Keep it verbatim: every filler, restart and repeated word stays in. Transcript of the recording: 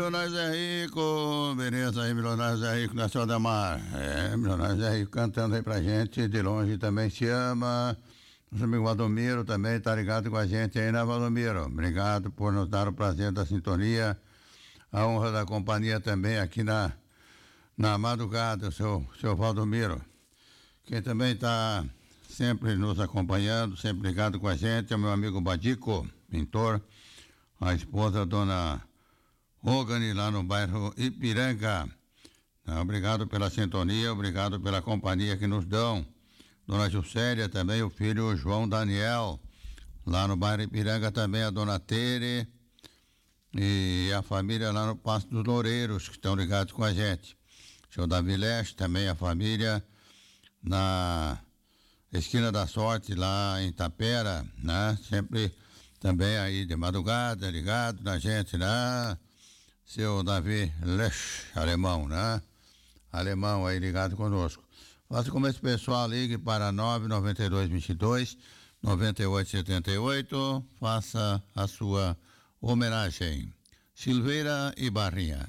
Milionários é Rico, beleza aí, Milionários é Rico, Nação da Mar. É, Milionários é Rico cantando aí pra gente, de longe também se ama. Nosso amigo Valdomiro também tá ligado com a gente aí, né, Valdomiro? Obrigado por nos dar o prazer da sintonia, a honra da companhia também aqui na, na madrugada, seu, seu Valdomiro. Quem também tá sempre nos acompanhando, sempre ligado com a gente, é o meu amigo Badico, pintor, a esposa, a dona Rogani, lá no bairro Ipiranga. Obrigado pela sintonia, obrigado pela companhia que nos dão. Dona Juscelia também, o filho João Daniel, lá no bairro Ipiranga também, a dona Tere e a família lá no Passo dos Loureiros, que estão ligados com a gente. Seu Davi Leste também, a família na Esquina da Sorte, lá em Tapera, né? Sempre também aí de madrugada, ligado na gente, né? Seu Davi Lech, alemão, né? Alemão aí ligado conosco. Faça como esse pessoal, ligue para nove nove dois, dois dois, nove oito sete oito, faça a sua homenagem. Silveira e Barrinha.